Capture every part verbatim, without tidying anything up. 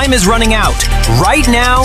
time is running out. Right now,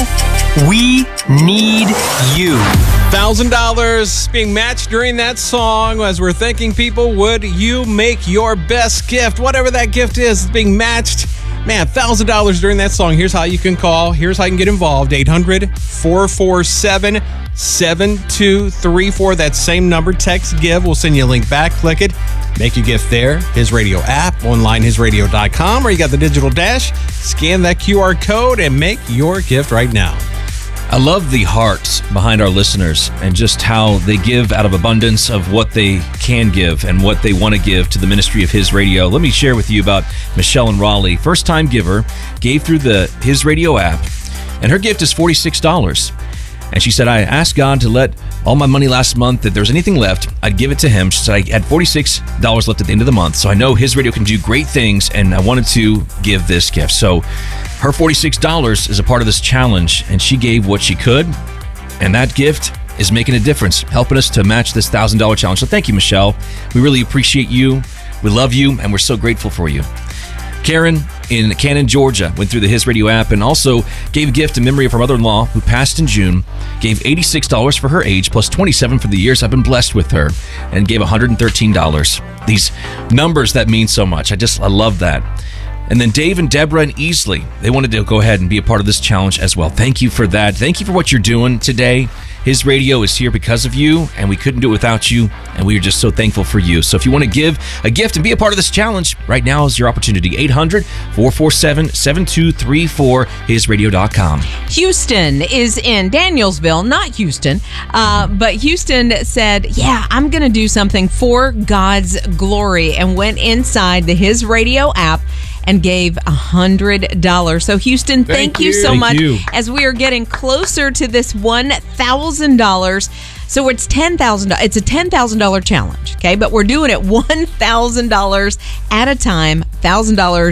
we need you. one thousand dollars being matched during that song. As we're thanking people, would you make your best gift? Whatever that gift is, is being matched. Man, one thousand dollars during that song. Here's how you can call. Here's how you can get involved. eight hundred, four four seven, seven two three four. That same number. Text GIVE. We'll send you a link back. Click it. Make your gift there. His Radio app, online his radio dot com, or you got the digital dash. Scan that Q R code and make your gift right now. I love the hearts behind our listeners and just how they give out of abundance of what they can give and what they want to give to the ministry of His Radio. Let me share with you about Michelle in Raleigh. First-time giver, gave through the His Radio app, and her gift is forty-six dollars. And she said, I asked God to let all my money last month, that there's anything left, I'd give it to Him. She said, I had forty-six dollars left at the end of the month, so I know His Radio can do great things, and I wanted to give this gift. So her forty-six dollars is a part of this challenge, and she gave what she could, and that gift is making a difference, helping us to match this one thousand dollars challenge. So thank you, Michelle. We really appreciate you. We love you, and we're so grateful for you. Karen in Cannon, Georgia, went through the His Radio app and also gave a gift in memory of her mother-in-law who passed in June, gave eighty-six dollars for her age, plus twenty-seven dollars for the years I've been blessed with her, and gave one hundred thirteen dollars. These numbers that mean so much. I just, I love that. And then Dave and Deborah and Easley, they wanted to go ahead and be a part of this challenge as well. Thank you for that. Thank you for what you're doing today. His Radio is here because of you, and we couldn't do it without you, and we are just so thankful for you. So if you want to give a gift and be a part of this challenge, right now is your opportunity. eight hundred, four four seven, seven two three four, his radio dot com. Houston is in Danielsville, not Houston, uh, but Houston said, yeah, I'm going to do something for God's glory, and went inside the His Radio app and gave one hundred dollars. So, Houston, thank, thank you. you so thank much. You. As we are getting closer to this one thousand dollars, so it's ten thousand dollars. It's a ten thousand dollars challenge, okay? But we're doing it one thousand dollars at a time, one thousand dollars